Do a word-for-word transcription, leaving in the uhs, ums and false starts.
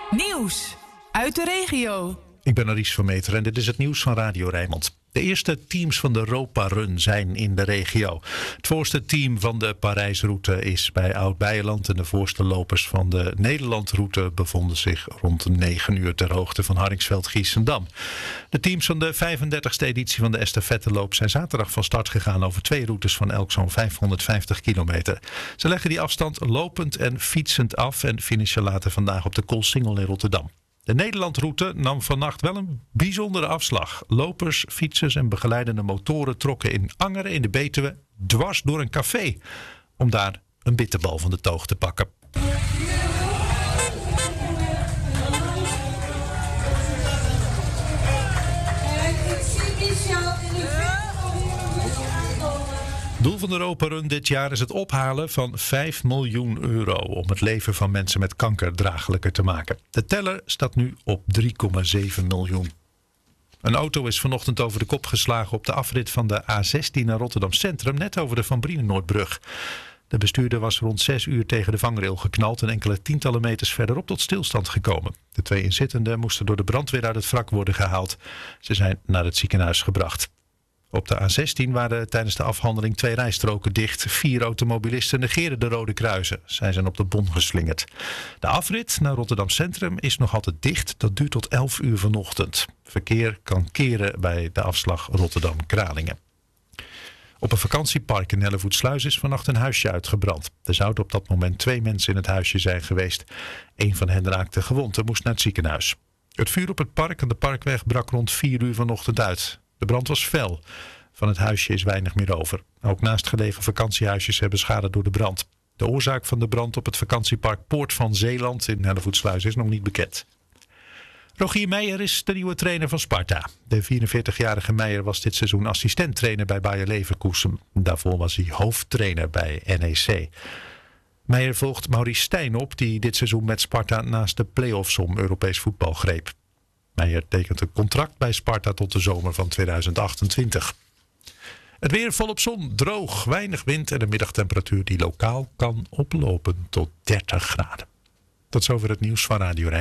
Nieuws uit de regio. Ik ben Aries van Meteren en dit is het nieuws van Radio Rijnmond. De eerste teams van de Europa Run zijn in de regio. Het voorste team van de Parijsroute is bij Oud-Beijerland en de voorste lopers van de Nederlandroute bevonden zich rond negen uur ter hoogte van Hardingsveld-Giessendam. De teams van de vijfendertigste editie van de estafetteloop zijn zaterdag van start gegaan over twee routes van elk zo'n vijfhonderdvijftig kilometer. Ze leggen die afstand lopend en fietsend af en finishen later vandaag op de Koolsingel in Rotterdam. De Nederlandroute nam vannacht wel een bijzondere afslag. Lopers, fietsers en begeleidende motoren trokken in Angeren in de Betuwe dwars door een café om daar een bitterbal van de toog te pakken. Doel van de Europa Run dit jaar is het ophalen van vijf miljoen euro om het leven van mensen met kanker draaglijker te maken. De teller staat nu op drie komma zeven miljoen. Een auto is vanochtend over de kop geslagen op de afrit van de A zestien naar Rotterdam Centrum, net over de Van Brienenoordbrug. De bestuurder was rond zes uur tegen de vangrail geknald en enkele tientallen meters verderop tot stilstand gekomen. De twee inzittenden moesten door de brandweer uit het wrak worden gehaald. Ze zijn naar het ziekenhuis gebracht. Op de A zestien waren tijdens de afhandeling twee rijstroken dicht. Vier automobilisten negeerden de rode kruisen. Zij zijn op de bon geslingerd. De afrit naar Rotterdam Centrum is nog altijd dicht. Dat duurt tot elf uur vanochtend. Verkeer kan keren bij de afslag Rotterdam-Kralingen. Op een vakantiepark in Hellevoetsluis is vannacht een huisje uitgebrand. Er zouden op dat moment twee mensen in het huisje zijn geweest. Een van hen raakte gewond en moest naar het ziekenhuis. Het vuur op het park aan de Parkweg brak rond vier uur vanochtend uit. De brand was fel. Van het huisje is weinig meer over. Ook naastgelegen vakantiehuisjes hebben schade door de brand. De oorzaak van de brand op het vakantiepark Poort van Zeeland in Hellevoetsluis is nog niet bekend. Rogier Meijer is de nieuwe trainer van Sparta. De vierenveertigjarige Meijer was dit seizoen assistenttrainer bij Bayer Leverkusen. Daarvoor was hij hoofdtrainer bij N E C. Meijer volgt Maurice Stijn op, die dit seizoen met Sparta naast de play-offs om Europees voetbal greep. Meijer tekent een contract bij Sparta tot de zomer van tweeduizend achtentwintig. Het weer volop zon, droog, weinig wind en een middagtemperatuur die lokaal kan oplopen tot dertig graden. Tot zover het nieuws van Radio Rijn.